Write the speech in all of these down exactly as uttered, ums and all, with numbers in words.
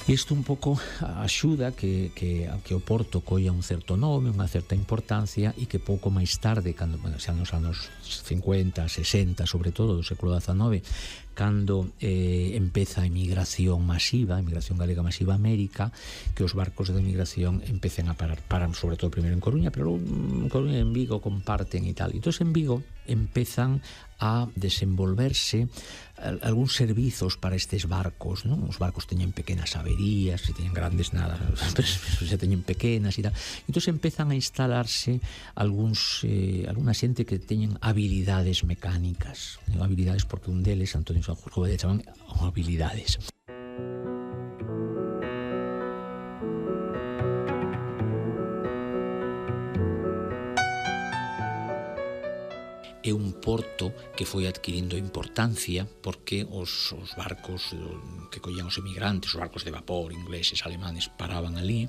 Isto un pouco axuda que, que, que o porto colla un certo nome, unha certa importancia, e que pouco máis tarde, cando, bueno, xa nos anos cincuenta, sesenta, sobre todo do século dezanove, cando eh, empeza a emigración masiva, a emigración galega masiva a América, que os barcos de emigración empecen a parar, paran sobre todo primeiro en Coruña, pero en Coruña e en Vigo comparten e tal. Entón en Vigo empezan a desenvolverse algúns servizos para estes barcos, non? Os barcos teñen pequenas averías, se teñen grandes nada, pero se teñen pequenas e tal. Entón empezan a instalarse algúns eh, algunha xente que teñen habilidades mecánicas, non? Habilidades porque un deles, Antonio Sanjurjo, le chaman habilidades. É un porto que foi adquirindo importancia porque os, os barcos que collían os emigrantes, os barcos de vapor, ingleses, alemanes, paraban ali.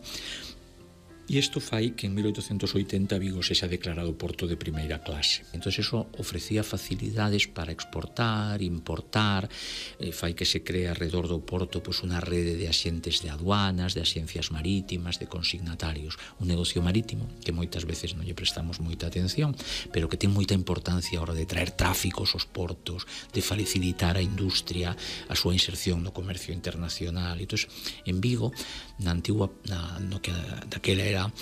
E isto fai que en mil oitocentos oitenta Vigo sexa declarado porto de primeira clase. Entón, eso ofrecía facilidades para exportar, importar, eh, fai que se crea alrededor do porto pois, unha rede de axentes de aduanas, de axencias marítimas, de consignatarios. Un negocio marítimo que moitas veces non lle prestamos moita atención, pero que ten moita importancia a hora de traer tráficos aos portos, de facilitar a industria, a súa inserción no comercio internacional. Entón, en Vigo, na antigua, na, no que daquela era a,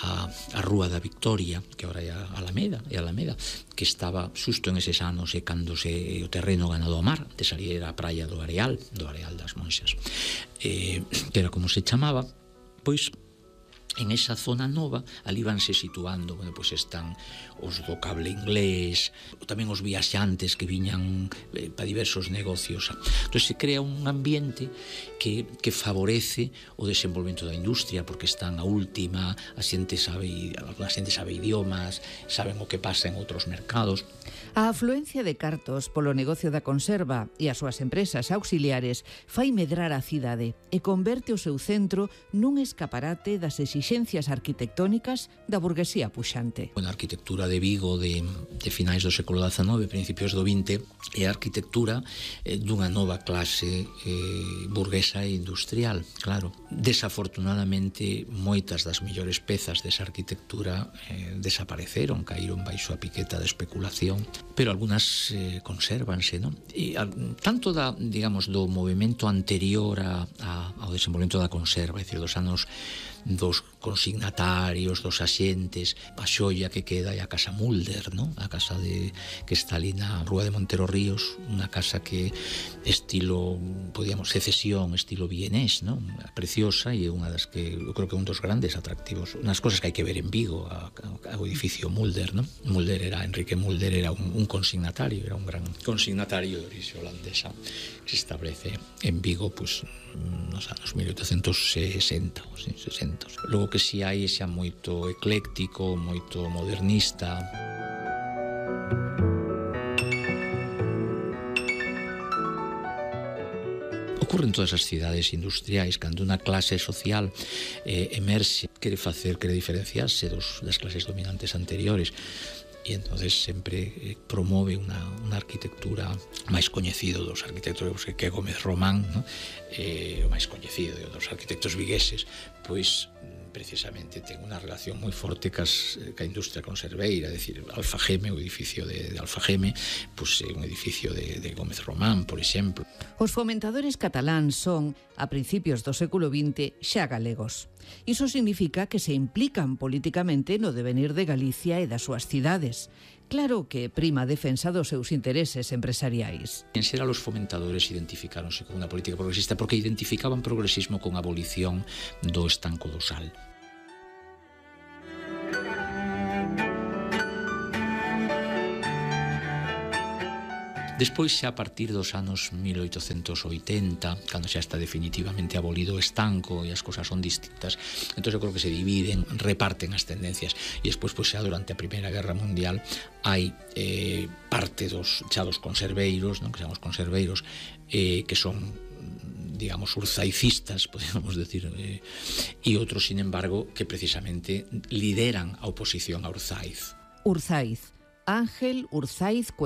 a Rúa da Victoria, que agora é a Alameda, é a Alameda, que estaba xusto en eses anos e cando se o terreno ganado ao mar, de salir era a praia do Areal, do Areal das Monxas, eh, que era como se chamaba, pois en esa zona nova, ali vanse situando, bueno, pois están os do cable inglés, tamén os viaxantes que viñan eh, para diversos negocios. Entón, se crea un ambiente que, que favorece o desenvolvemento da industria, porque están a última, a xente sabe, a xente sabe idiomas, saben o que pasa en outros mercados. A afluencia de cartos polo negocio da conserva e as súas empresas auxiliares fai medrar a cidade e converte o seu centro nun escaparate das exixencias arquitectónicas da burguesía puxante. A arquitectura de Vigo de, de finais do século dezanove, principios do vinte, é a arquitectura eh, dunha nova clase eh, burguesa e industrial, claro. Desafortunadamente, moitas das mellores pezas desa arquitectura eh, desapareceron, caíron baixo a piqueta da especulación, pero algunhas eh, consérvanse, non? E, a, tanto da, digamos, do movimento anterior a, a, ao desenvolvemento da conserva, é dicir, dos anos dos consignatarios, dos axentes, a xoia que queda é a Casa Mulder, non? A casa de, que está ali na Rúa de Montero Ríos, unha casa que estilo, podíamos, secesión, estilo vienés, non? Preciosa, e é unha das que, eu creo que é un dos grandes atractivos, unhas cosas que hai que ver en Vigo, a, a, o edificio Mulder, non? Mulder era, Enrique Mulder era un, un consignatario, era un gran consignatario de orixe holandesa que se establece en Vigo, pues, nos anos mil oitocentos sesenta ou sesenta. Logo que si hai xa moito ecléctico, moito modernista. Ocurre en todas as cidades industriais, cando unha clase social eh, emerxe, quere facer, quere diferenciarse dos, das clases dominantes anteriores, e entonces sempre eh, promove unha, unha arquitectura máis coñecido dos arquitectos que é Gómez Román, ¿no? eh, o máis coñecido dos arquitectos vigueses, pois precisamente ten unha relación moi forte cas, ca industria conserveira, é dicir, Alfageme, o edificio de, de Alfageme, pois é un edificio de, de Gómez Román, por exemplo. Os fomentadores cataláns son, a principios do século vinte, xa galegos. Iso significa que se implican políticamente no devenir de Galicia e das súas cidades. Claro que prima a defensa dos seus intereses empresariais. En xeral, os fomentadores identificáronse con unha política progresista porque identificaban progresismo con a abolición do estanco do sal. Despois, xa a partir dos anos mil oitocentos oitenta, cando xa está definitivamente abolido o estanco e as cousas son distintas, entón eu creo que se dividen, reparten as tendencias, e despois, pois, xa durante a Primeira Guerra Mundial hai eh, parte dos xa dos conserveiros, non, que chamamos conserveiros, eh, que son, digamos, urzaicistas, podemos decir, eh, e outros, sin embargo, que precisamente lideran a oposición a Urzaiz. Urzaiz, Ángel Urzaiz